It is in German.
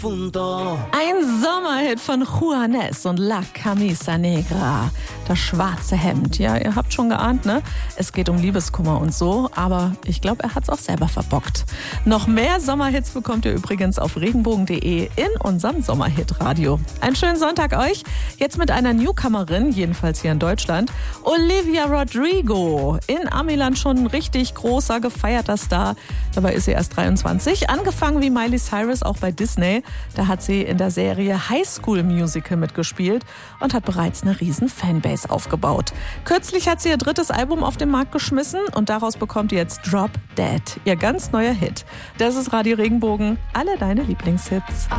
Ein Sommerhit von Juanes und La Camisa Negra. Das schwarze Hemd. Ja, ihr habt schon geahnt, ne? Es geht um Liebeskummer und so, aber ich glaube, er hat's auch selber verbockt. Noch mehr Sommerhits bekommt ihr übrigens auf regenbogen.de in unserem Sommerhit-Radio. Einen schönen Sonntag euch. Jetzt mit einer Newcomerin, jedenfalls hier in Deutschland, Olivia Rodrigo. In Amiland schon ein richtig großer, gefeierter Star. Dabei ist sie erst 23. Angefangen wie Miley Cyrus auch bei Disney. Da hat sie in der Serie High School Musical mitgespielt und hat bereits eine riesen Fanbase aufgebaut. Kürzlich hat sie ihr drittes Album auf den Markt geschmissen und daraus bekommt ihr jetzt Drop Dead, ihr ganz neuer Hit. Das ist Radio Regenbogen, alle deine Lieblingshits.